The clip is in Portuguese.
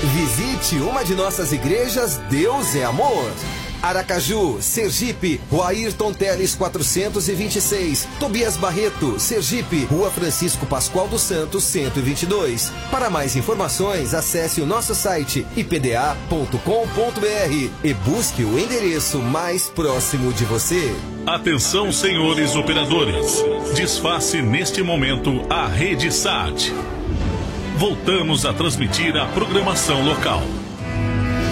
Visite uma de nossas igrejas. Deus é amor. Aracaju, Sergipe, Rua Ayrton Teles 426, Tobias Barreto, Sergipe, Rua Francisco Pascoal dos Santos 122. Para mais informações, acesse o nosso site ipda.com.br e busque o endereço mais próximo de você. Atenção, senhores operadores. Desface neste momento a Rede SAT. Voltamos a transmitir a programação local.